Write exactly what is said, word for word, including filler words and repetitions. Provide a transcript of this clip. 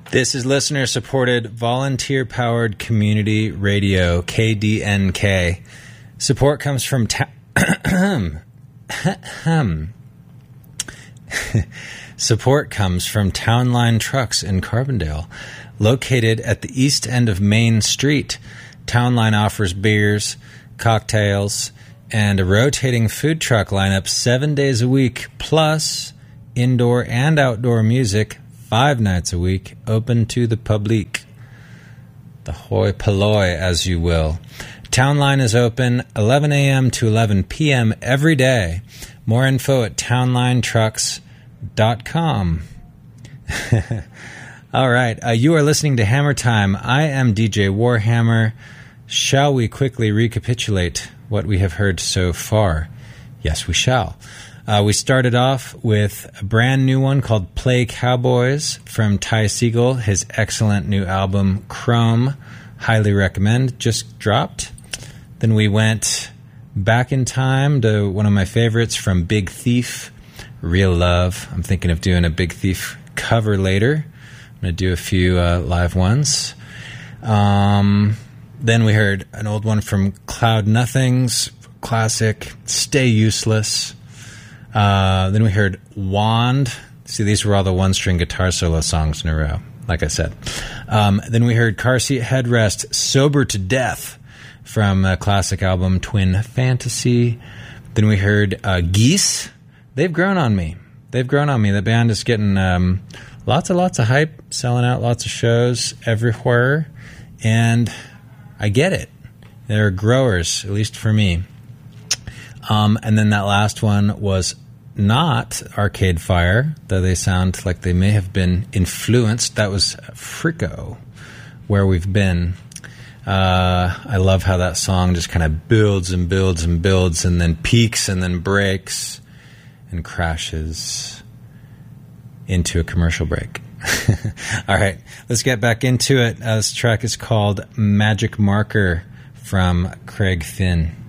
This is listener-supported, volunteer-powered community radio, K D N K. Support comes from... Ta- Support comes from Townline Trucks in Carbondale. Located at the east end of Main Street, Townline offers beers, cocktails, and a rotating food truck lineup seven days a week, plus indoor and outdoor music five nights a week, open to the public. The hoi polloi, as you will. Townline is open eleven a.m. to eleven p.m. every day. More info at townline trucks dot com. All right, uh, you are listening to Hammer Time. I am D J Warhammer. Shall we quickly recapitulate what we have heard so far? Yes, we shall. Uh, we started off with a brand new one called Play Cowboys from Ty Segall, his excellent new album, Chrome. Highly recommend. Just dropped. Then we went back in time to one of my favorites from Big Thief, Real Love. I'm thinking of doing a Big Thief cover later. I'm going to do a few uh, live ones. Um, then we heard an old one from Cloud Nothings, classic, Stay Useless. Uh, then we heard Wand. See, these were all the one-string guitar solo songs in a row, like I said. Um, then we heard Car Seat Headrest, Sober to Death, from a classic album, Twin Fantasy. Then we heard uh, Geese. They've grown on me. They've grown on me. The band is getting um, lots and lots of hype, selling out lots of shows everywhere, and I get it. They're growers, at least for me. Um, and then that last one was not Arcade Fire, though they sound like they may have been influenced. That was Frico, Where We've Been. Uh, I love how that song just kind of builds and builds and builds and then peaks and then breaks and crashes into a commercial break. All right, let's get back into it. Uh, this track is called Magic Marker from Craig Finn.